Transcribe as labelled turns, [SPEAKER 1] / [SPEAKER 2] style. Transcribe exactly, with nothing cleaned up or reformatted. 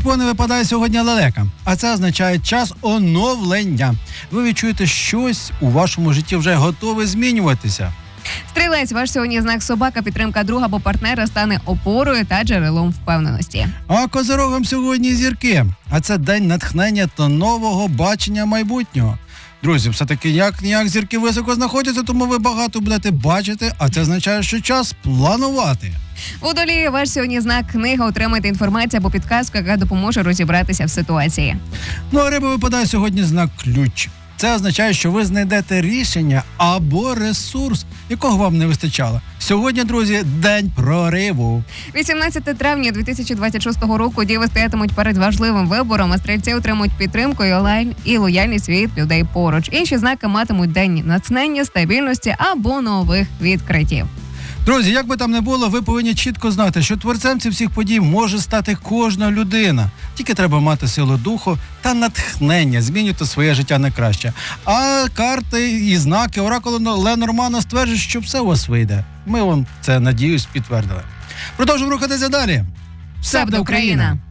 [SPEAKER 1] не випадає сьогодні лелека, а це означає час оновлення. Ви відчуєте, щось у вашому житті вже готове змінюватися.
[SPEAKER 2] Стрілець, ваш сьогодні знак собака, підтримка друга або партнера стане опорою та джерелом впевненості.
[SPEAKER 1] А козирогам сьогодні зірки, а це день натхнення та нового бачення майбутнього. Друзі, все-таки як-ніяк зірки високо знаходяться, тому ви багато будете бачити, а це означає, що час планувати.
[SPEAKER 2] Водолії, ваш сьогодні знак книга, отримайте інформацію або підказку, яка допоможе розібратися в ситуації.
[SPEAKER 1] Ну а риби випадає сьогодні знак ключ. Це означає, що ви знайдете рішення або ресурс, якого вам не вистачало. Сьогодні, друзі, день прориву.
[SPEAKER 2] вісімнадцяте травня дві тисячі двадцять шостого року діви стоятимуть перед важливим вибором, а стрільці отримують підтримку і онлайн і лояльність від людей поруч. Інші знаки матимуть день натхнення, стабільності або нових відкриттів.
[SPEAKER 1] Друзі, як би там не було, ви повинні чітко знати, що творцем цих всіх подій може стати кожна людина. Тільки треба мати силу духу та натхнення змінювати своє життя на краще. А карти і знаки оракулу Ленормана стверджують, що все у вас вийде. Ми вам це, надіюсь, підтвердили. Продовжуємо рухатися далі.
[SPEAKER 2] Все буде Україна!